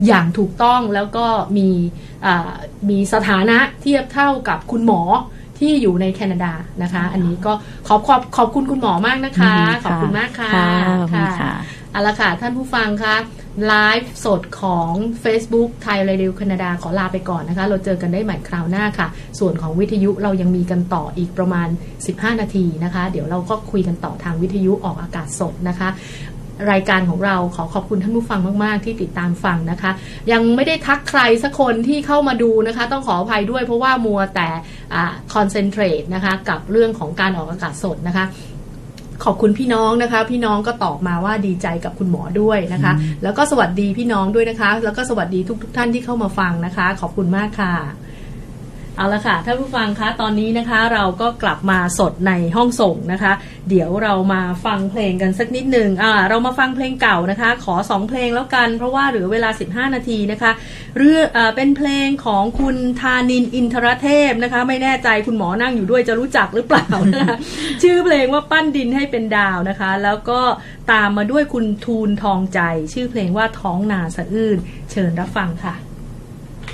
อย่างถูกต้องแล้วก็มีสถานะเทียบเท่ากับคุณหมอที่อยู่ในแคนาดานะคะอันนี้ก็ขอบคุณคุณหมอมากนะคะขอบคุณมากค่ะค่ะเอาละค่ะท่านผู้ฟังคะไลฟ์สดของ Facebook ไทยเรดิโอแคนาดาขอลาไปก่อนนะคะเราเจอกันได้ใหม่คราวหน้าค่ะส่วนของวิทยุเรายังมีกันต่ออีกประมาณ15นาทีนะคะเดี๋ยวเราก็คุยกันต่อทางวิทยุออกอากาศสดนะคะรายการของเราขอบคุณท่านผู้ฟังมากๆที่ติดตามฟังนะคะยังไม่ได้ทักใครสักคนที่เข้ามาดูนะคะต้องขออภัยด้วยเพราะว่ามัวแต่คอนเซนเทรตนะคะกับเรื่องของการออกอากาศสดนะคะขอบคุณพี่น้องนะคะพี่น้องก็ตอบมาว่าดีใจกับคุณหมอด้วยนะคะแล้วก็สวัสดีพี่น้องด้วยนะคะแล้วก็สวัสดีทุกท่านที่เข้ามาฟังนะคะขอบคุณมากค่ะเอาละค่ะท่านผู้ฟังคะตอนนี้นะคะเราก็กลับมาสดในห้องส่งนะคะเดี๋ยวเรามาฟังเพลงกันสักนิดนึงเรามาฟังเพลงเก่านะคะขอ2เพลงแล้วกันเพราะว่าเหลือเวลา15นาทีนะคะเป็นเพลงของคุณธานินทร์อินทรเทพนะคะไม่แน่ใจคุณหมอนั่งอยู่ด้วยจะรู้จักหรือเปล่านะคะ ชื่อเพลงว่าปั้นดินให้เป็นดาวนะคะแล้วก็ตามมาด้วยคุณทูลทองใจชื่อเพลงว่าท้องนาสะอื้นเชิญรับฟังค่ะ